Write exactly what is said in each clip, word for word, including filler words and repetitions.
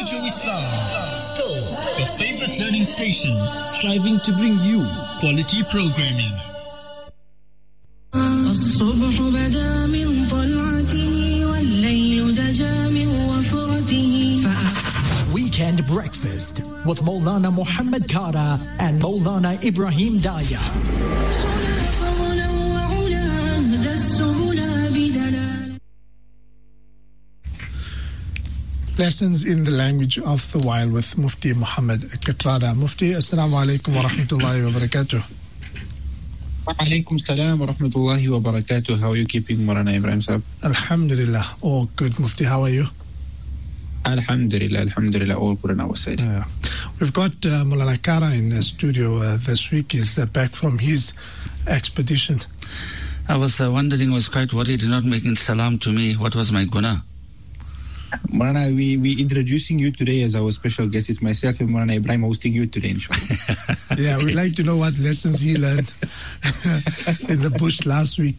Radio Islam. Still your favorite learning station, striving to bring you quality programming. Weekend Breakfast with Maulana Muhammad Kara and Maulana Ibrahim Daya. Lessons in the language of the wild with Mufti Muhammad Katrada. Mufti, assalamu alaikum wa rahmatullahi wa barakatuh. Wa alaikum salam wa rahmatullahi wa barakatuh. How are you keeping, Maulana Ibrahim Sahib? Alhamdulillah, all good. Mufti, how are you? Alhamdulillah, alhamdulillah, all good on our side. Yeah. We've got uh, Maulana Kara in the studio uh, this week. He's uh, back from his expedition. I was uh, wondering, I was quite worried you're not making salam to me. What was my guna? Maulana, we we introducing you today as our special guest. It's myself and Maulana Ibrahim hosting you today, inshallah. Yeah, we'd like to know what lessons he learned in the bush last week.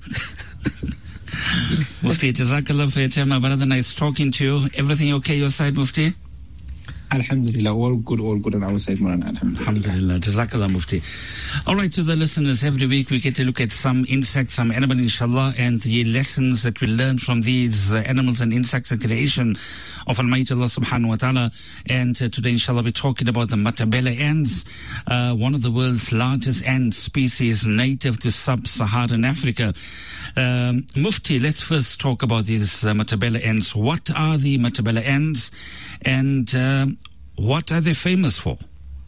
Mufti, Jazakallah for your time, my brother. Nice talking to you. Everything okay your side, Mufti? Alhamdulillah, all good, all good on our side, Maulana. Alhamdulillah. Alhamdulillah. Jazakallah, Mufti. All right, to the listeners, every week we get to look at some insects, some animal, inshallah, and the lessons that we learn from these uh, animals and insects, the creation of Almighty Allah subhanahu wa ta'ala. And uh, today, inshallah, we're talking about the Matabele ants, uh, one of the world's largest ant species native to sub-Saharan Africa. Um, Mufti, let's first talk about these uh, Matabele ants. What are the Matabele ants, and uh, what are they famous for?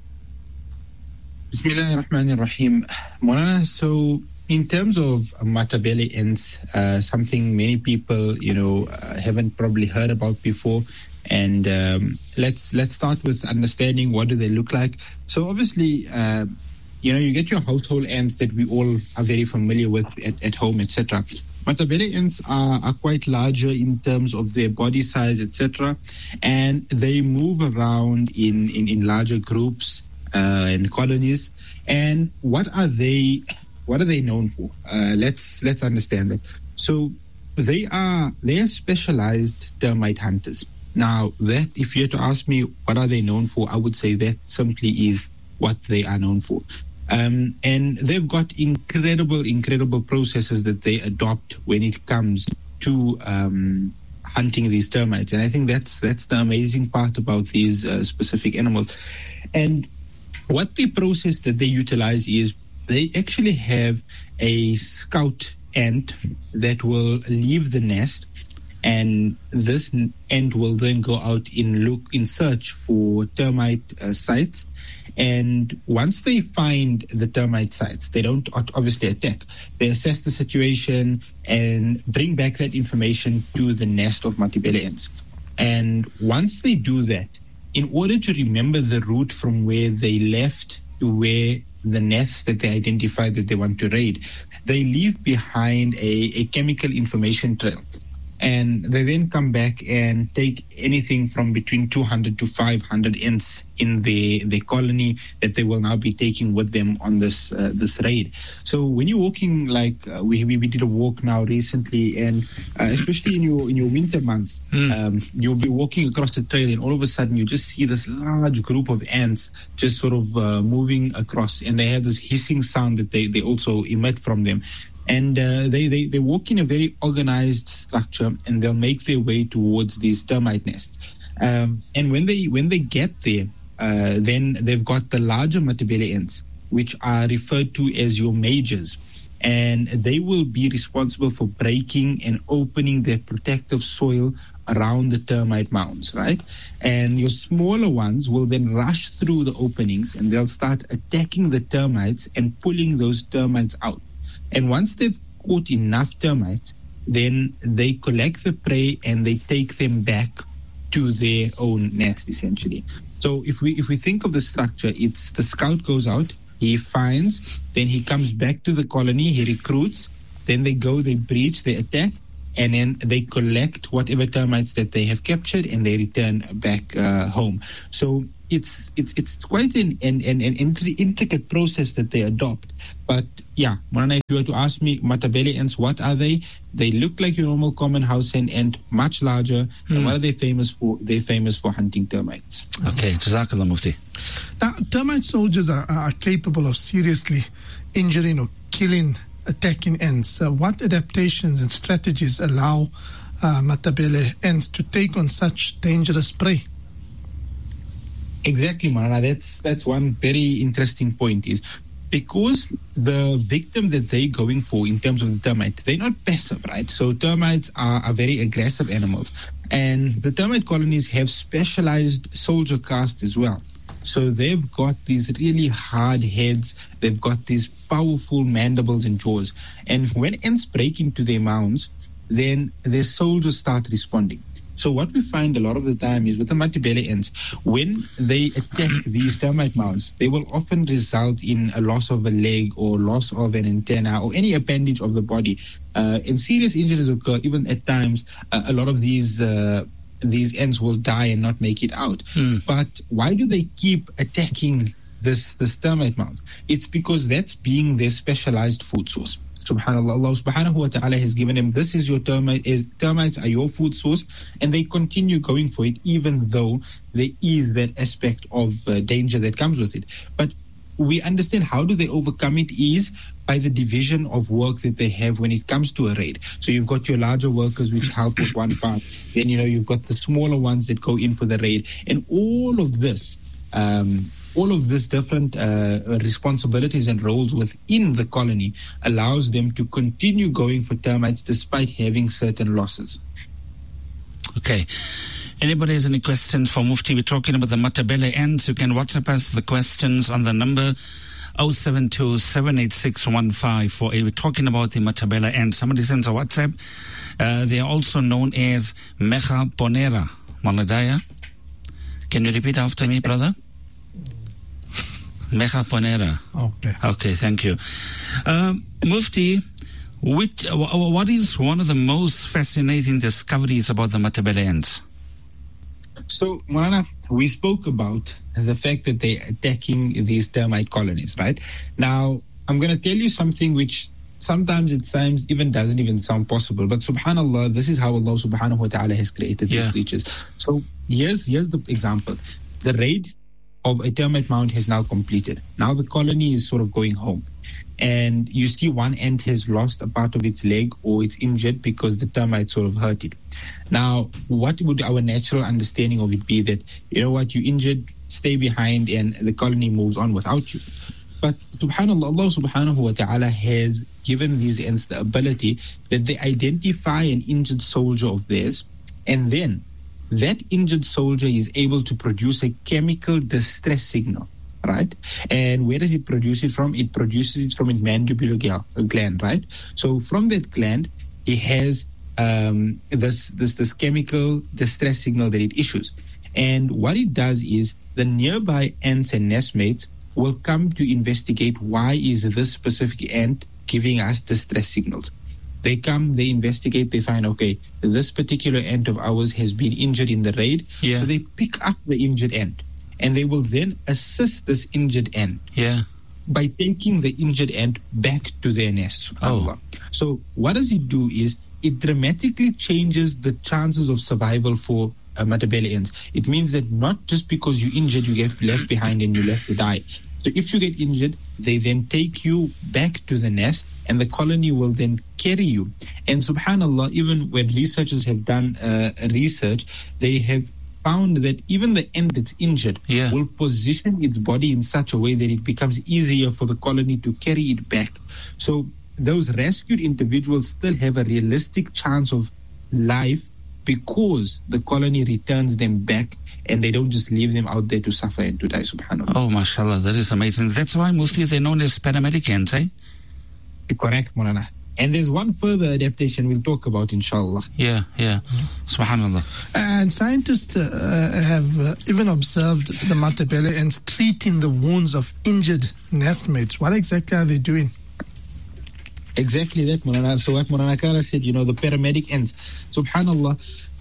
Bismillahirrahmanirrahim. Maulana, so in terms of Matabele ants, uh, something many people, you know, uh, haven't probably heard about before. And um, let's let's start with understanding what do they look like. So obviously, uh, you know, you get your household ants that we all are very familiar with at, at home, et cetera. Matabele ants are, are quite larger in terms of their body size, et cetera. And they move around in, in, in larger groups uh, and colonies. And what are they? What are they known for? Uh, let's let's understand that. So they are they are specialized termite hunters. Now, that if you had to ask me what are they known for, I would say that simply is what they are known for. Um, and they've got incredible, incredible processes that they adopt when it comes to um, hunting these termites. And I think that's that's the amazing part about these uh, specific animals. And what the process that they utilize is they actually have a scout ant that will leave the nest, and this ant will then go out in look in search for termite uh, sites. And once they find the termite sites, they don't obviously attack. They assess the situation and bring back that information to the nest of Matabele ants. And once they do that, in order to remember the route from where they left to where the nest that they identified that they want to raid, they leave behind a, a chemical information trail. And they then come back and take anything from between two hundred to five hundred ants in the the colony that they will now be taking with them on this uh, this raid. So when you're walking, like uh, we, we we did a walk now recently, and uh, especially in your in your winter months, mm. um, you'll be walking across the trail, and all of a sudden you just see this large group of ants just sort of uh, moving across, and they have this hissing sound that they they also emit from them. And uh, they, they, they walk in a very organized structure, and they'll make their way towards these termite nests. Um, and when they when they get there, uh, then they've got the larger Matabele ants, which are referred to as your majors. And they will be responsible for breaking and opening their protective soil around the termite mounds, right? And your smaller ones will then rush through the openings, and they'll start attacking the termites and pulling those termites out. And once they've caught enough termites, then they collect the prey and they take them back to their own nest, essentially. So if we if we think of the structure, it's the scout goes out, he finds, then he comes back to the colony, he recruits, then they go, they breach, they attack, and then they collect whatever termites that they have captured and they return back uh, home. So it's it's it's quite an an, an, an intricate process that they adopt. But yeah, Morana, if you were to ask me, Matabele ants, what are they? They look like your normal common house ant, ant much larger. Mm. And what are they famous for? They're famous for hunting termites. Okay, Jazakallah Mufti. Now, termite soldiers are, are capable of seriously injuring or killing attacking ants. Uh, what adaptations and strategies allow uh, Matabele ants to take on such dangerous prey? Exactly, Marana. That's that's one very interesting point, is because the victim that they're going for in terms of the termite, they're not passive, right? So termites are, are very aggressive animals. And the termite colonies have specialized soldier castes as well. So they've got these really hard heads. They've got these powerful mandibles and jaws. And when ants break into their mounds, then their soldiers start responding. So what we find a lot of the time is with the Matabele ants, when they attack these termite mounds, they will often result in a loss of a leg or loss of an antenna or any appendage of the body. Uh, and serious injuries occur. Even at times, uh, a lot of these uh, these ants will die and not make it out. Hmm. But why do they keep attacking this, this termite mound? It's because that's being their specialized food source. Subhanallah, Allah subhanahu wa ta'ala has given them, this is your termite, is, termites are your food source, and they continue going for it even though there is that aspect of uh, danger that comes with it. But we understand how do they overcome it is by the division of work that they have when it comes to a raid. So you've got your larger workers which help with one part, then you know you've got the smaller ones that go in for the raid, and all of this um all of this different uh, responsibilities and roles within the colony allows them to continue going for termites despite having certain losses. Okay. Anybody has any questions for Mufti? We're talking about the Matabele ants. You can WhatsApp us the questions on the number oh seven two, seven eight six, one five four eight. We're talking about the Matabele ants. Somebody sends a WhatsApp. Uh, they are also known as Mecha Ponera. Maladaya. Can you repeat after me, brother? Mecha Ponera. Okay. Okay, thank you. Uh, Mufti, which, what is one of the most fascinating discoveries about the Matabele ants? So, Marana, we spoke about the fact that they're attacking these termite colonies, right? Now, I'm going to tell you something which sometimes it seems even doesn't even sound possible. But subhanallah, this is how Allah subhanahu wa ta'ala has created yeah. these creatures. So here's, here's the example. The raid of a termite mound has now completed. Now the colony is sort of going home. And you see one ant has lost a part of its leg or it's injured because the termite sort of hurt it. Now, what would our natural understanding of it be? That, you know what, you injured, stay behind and the colony moves on without you. But subhanallah, Allah subhanahu wa ta'ala has given these ants the ability that they identify an injured soldier of theirs, and then that injured soldier is able to produce a chemical distress signal, right? And where does it produce it from? It produces it from its mandibular gland, right? So from that gland, it has um, this, this, this chemical distress signal that it issues. And what it does is the nearby ants and nestmates will come to investigate why is this specific ant giving us distress signals. They come, they investigate, they find, okay, this particular ant of ours has been injured in the raid. Yeah. So they pick up the injured ant and they will then assist this injured ant yeah. by taking the injured ant back to their nest. Oh. So what does it do is it dramatically changes the chances of survival for uh, Matabele ants. It means that not just because you injured, you get left behind and you left to die. So if you get injured, they then take you back to the nest and the colony will then carry you. And subhanallah, even when researchers have done uh, research, they have found that even the ant that's injured yeah. will position its body in such a way that it becomes easier for the colony to carry it back. So those rescued individuals still have a realistic chance of life because the colony returns them back and they don't just leave them out there to suffer and to die, subhanAllah. Oh, mashallah, that is amazing. That's why mostly they're known as paramedic ants, eh? Correct, Maulana. And there's one further adaptation we'll talk about, inshallah. Yeah, yeah. Subhanallah. And scientists uh, have uh, even observed the Matabele ants treating the wounds of injured nestmates. What exactly are they doing? Exactly that, Maulana. So what Maulana Kara said, you know, the paramedic ants. Subhanallah.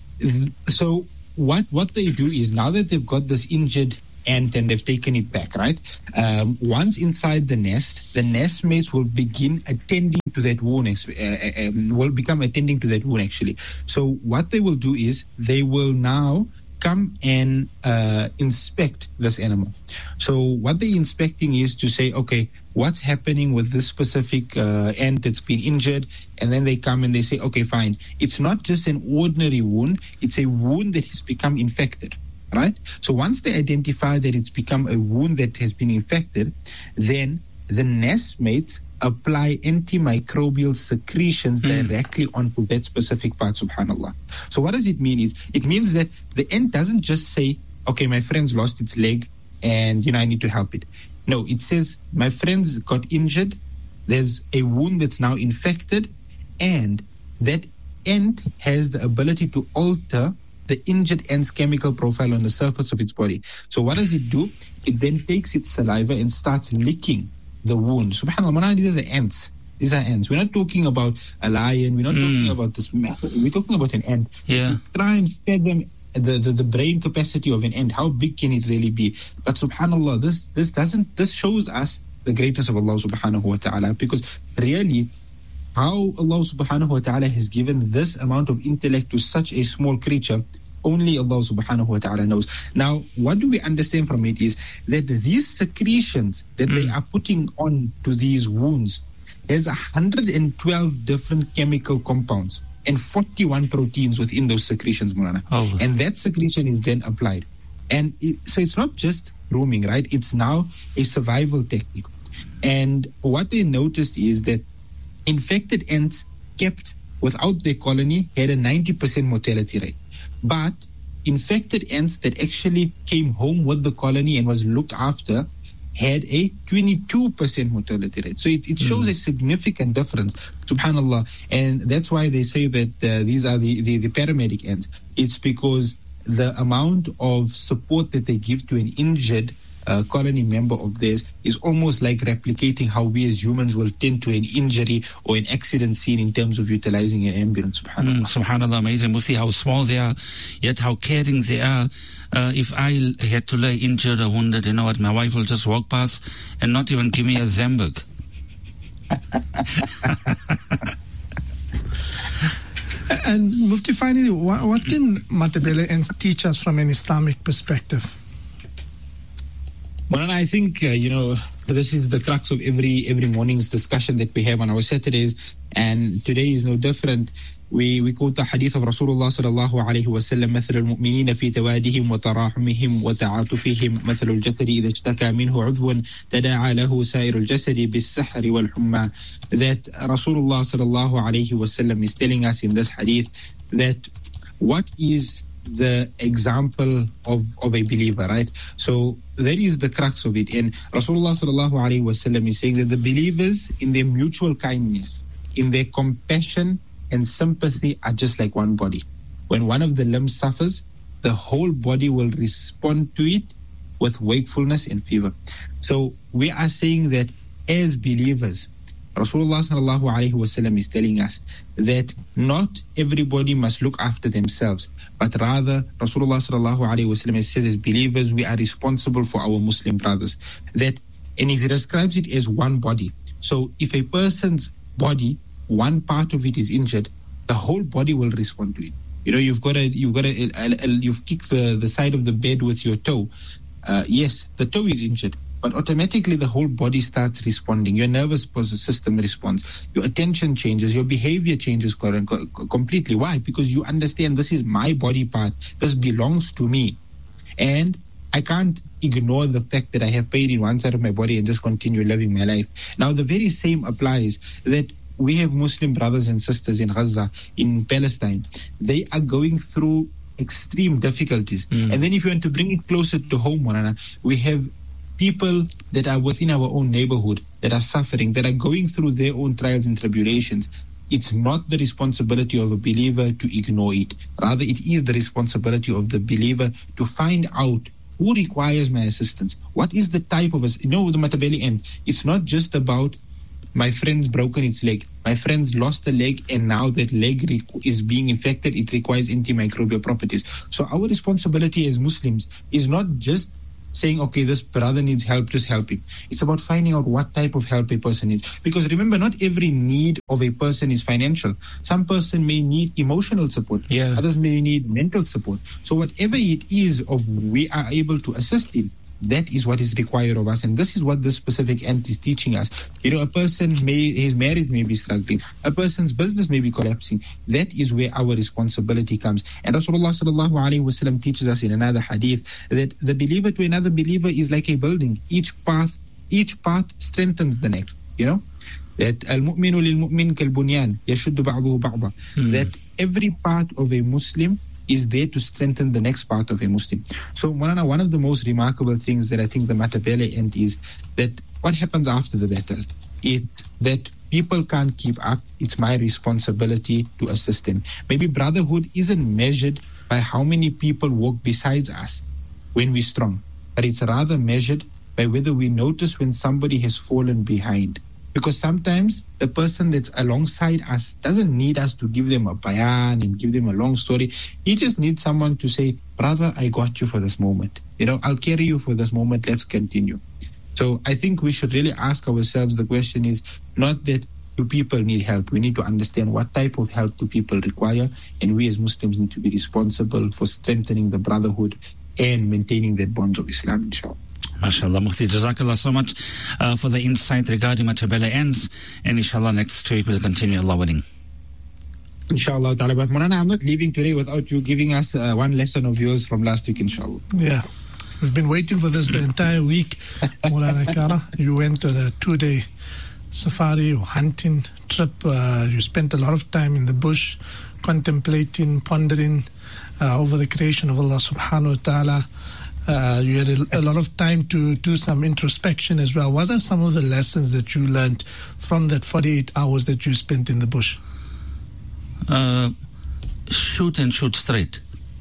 So what what they do is, now that they've got this injured ant and they've taken it back, right? Um, once inside the nest, the nestmates will begin attending to that wound, uh, um, will become attending to that wound actually. So what they will do is they will now come and uh, inspect this animal. So what they're inspecting is to say, okay, what's happening with this specific uh, ant that's been injured? And then they come and they say, okay, fine. It's not just an ordinary wound. It's a wound that has become infected, right? So once they identify that it's become a wound that has been infected, then the nestmates apply antimicrobial secretions mm. directly onto that specific part, subhanallah. So what does it mean? Is it means that the ant doesn't just say, okay, my friend's lost its leg and, you know, I need to help it. No, it says, my friend's got injured, there's a wound that's now infected, and that ant has the ability to alter the injured ant's chemical profile on the surface of its body. So what does it do? It then takes its saliva and starts licking the wound. Subhanallah, these are ants. These are ants. We're not talking about a lion. We're not mm. talking about this. We're talking about an ant. Yeah. Try and fathom the, the, the brain capacity of an ant. How big can it really be? But subhanallah, this this doesn't. This shows us the greatness of Allah subhanahu wa ta'ala, because really, how Allah subhanahu wa ta'ala has given this amount of intellect to such a small creature, only Allah subhanahu wa ta'ala knows. Now, what do we understand from it is that these secretions that mm. they are putting on to these wounds, there's one hundred twelve different chemical compounds and forty-one proteins within those secretions, Mulana. Oh. And that secretion is then applied. And it, so it's not just grooming, right? It's now a survival technique. And what they noticed is that infected ants kept without their colony had a ninety percent mortality rate. But infected ants that actually came home with the colony and was looked after had a twenty-two percent mortality rate. So it, it shows mm. a significant difference, subhanallah. And that's why they say that uh, these are the, the, the paramedic ants. It's because the amount of support that they give to an injured uh, colony member of theirs is almost like replicating how we as humans will tend to an injury or an accident scene in terms of utilizing an ambulance, subhanallah. Mm, subhanallah, amazing. Mufti, how small they are, yet how caring they are. Uh, if I had to lay injured or wounded, you know what, my wife will just walk past and not even give me a Zemberg. And Mufti, finally, what, what can Matabele ants teach us from an Islamic perspective? Well, I think, uh, you know, this is the crux of every every morning's discussion that we have on our Saturdays, and today is no different. We we quote the hadith of Rasulullah sallallahu alayhi wa sallam, مثل المؤمنين في توادهم وتراحمهم وتعاطفهم مثل الجسد إذا اشتكى منه عضو تداعى له سائر الجسد بالسحر والحمى. That Rasulullah sallallahu alayhi wa sallam is telling us in this hadith that what is the example of, of a believer, right? So that is the crux of it. And Rasulullah sallallahu alayhi wa sallam is saying that the believers, in their mutual kindness, in their compassion and sympathy, are just like one body. When one of the limbs suffers, the whole body will respond to it with wakefulness and fever. So we are saying that as believers, Rasulullah sallallahu alayhi wa sallam is telling us that not everybody must look after themselves, but rather Rasulullah sallallahu alayhi wa sallam says, as believers, we are responsible for our Muslim brothers. That, and if he describes it as one body, so if a person's body, one part of it is injured, the whole body will respond to it. You know, you've got a, you've got a, a, a you've kicked the, the side of the bed with your toe. Uh, yes, the toe is injured, but automatically the whole body starts responding. Your nervous system responds. Your attention changes. Your behavior changes completely. Why? Because you understand this is my body part. This belongs to me. And I can't ignore the fact that I have pain in one side of my body and just continue living my life. Now, the very same applies that we have Muslim brothers and sisters in Gaza, in Palestine. They are going through extreme difficulties. Mm. And then if you want to bring it closer to home, Morana, we have people that are within our own neighborhood that are suffering, that are going through their own trials and tribulations. It's not the responsibility of a believer to ignore it. Rather, it is the responsibility of the believer to find out who requires my assistance. What is the type of us? You know, the Matabele end, it's not just about my friend's broken its leg. My friend's lost a leg, and now that leg re- is being infected. It requires antimicrobial properties. So our responsibility as Muslims is not just saying, okay, this brother needs help, just help him. It's about finding out what type of help a person needs. Because remember, not every need of a person is financial. Some person may need emotional support. Yeah. Others may need mental support. So whatever it is of we are able to assist in, that is what is required of us. And this is what this specific ant is teaching us. You know, a person may, his marriage may be struggling. A person's business may be collapsing. That is where our responsibility comes. And Rasulullah sallallahu alaihi wasallam teaches us in another hadith that the believer to another believer is like a building. Each path, each part strengthens the next, you know. That al-mu'minu lil-mu'min kal-bunyan yashuddu ba'duhu ba'da. That every part of a Muslim is there to strengthen the next part of a Muslim. So Maulana, one of the most remarkable things that I think the Matabele ant is that what happens after the battle, it that people can't keep up. It's my responsibility to assist them. Maybe brotherhood isn't measured by how many people walk besides us when we're strong, but it's rather measured by whether we notice when somebody has fallen behind. Because sometimes the person that's alongside us doesn't need us to give them a bayan and give them a long story. He just needs someone to say, brother, I got you for this moment. You know, I'll carry you for this moment. Let's continue. So I think we should really ask ourselves, the question is not that do people need help. We need to understand what type of help do people require. And we as Muslims need to be responsible for strengthening the brotherhood and maintaining that bonds of Islam, inshallah. MashaAllah, Mufti, Jazakallah so much uh, for the insight regarding Matabele ants. And inshallah, next week we'll continue, Allah willing. Inshallah ta'ala. But Maulana, I'm not leaving today without you giving us uh, one lesson of yours from last week, inshallah. Yeah. We've been waiting for this the entire week, Maulana Kara. You went on a two-day safari or hunting trip. Uh, you spent a lot of time in the bush, contemplating, pondering uh, over the creation of Allah subhanahu wa ta'ala. Uh, you had a, a lot of time to do some introspection as well. What are some of the lessons that you learned from that forty-eight hours that you spent in the bush? Uh, shoot and shoot straight.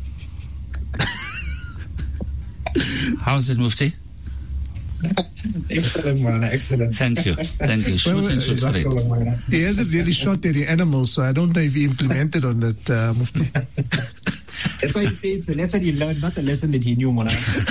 How's it, Mufti? Excellent, man. Excellent. Thank you. Thank you. Shoot Well, and shoot straight. He hasn't really shot any animals, so I don't know if he implemented on that, uh, Mufti. That's why he says it's a lesson he learned, not a lesson that he knew, Mona.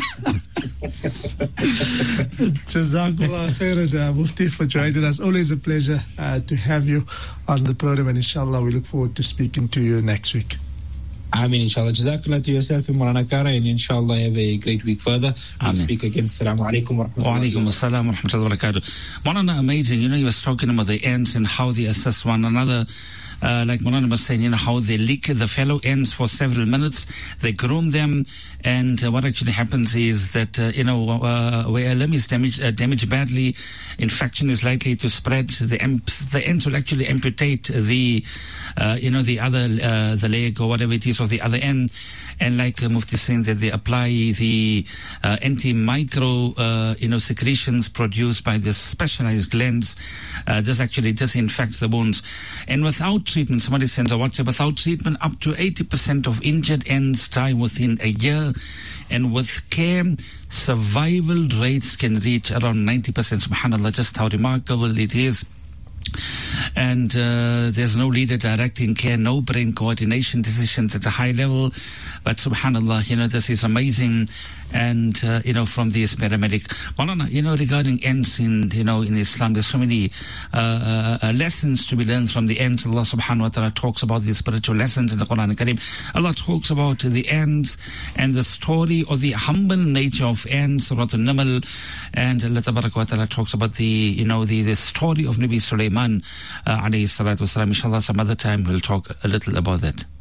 Jazakallah khairan, uh, Mufti, for joining us. Always a pleasure uh, to have you on the program, and inshallah we look forward to speaking to you next week. Ameen, inshallah. Jazakallah to yourself and Maulana Kara, and inshallah have a great week further. We'll Ameen. speak again. Assalamu alaikum wa Wa rahmatullahi alaikum assalam wa rahmatullahi wa barakatuh. Maulana, amazing. You know, you was talking about the ants and how they assist one another. Uh, like Maulana was saying, you know, how they lick the fellow ants for several minutes, they groom them, and uh, what actually happens is that, uh, you know, uh, where a limb is damaged, uh, damaged badly, infection is likely to spread, the ants, the ants will actually amputate the, uh, you know, the other, uh, the leg or whatever it is of the other end, and like uh, Mufti saying that they apply the uh, anti-micro, uh, you know, secretions produced by this specialized glands. Uh, this actually disinfects the wounds. And without treatment, somebody sends a WhatsApp, without treatment, up to eighty percent of injured ants die within a year. And with care, survival rates can reach around ninety percent. SubhanAllah, just how remarkable it is. And uh, there's no leader directing care, no brain coordination, decisions at a high level. But subhanallah, you know, this is amazing. And, uh, you know, from this paramedic. Maulana, you know, regarding ants in, you know, in Islam, there's so many uh, uh, lessons to be learned from the ants. Allah subhanahu wa ta'ala talks about these spiritual lessons in the Quran al-Karim. Allah talks about the ants and the story of the humble nature of ants, Surah Al-Naml. And Allah tabarak wa ta'ala talks about the, you know, the, the story of Nabi Sulaiman, uh, alayhi salatu wasalam. Inshallah, some other time we'll talk a little about that.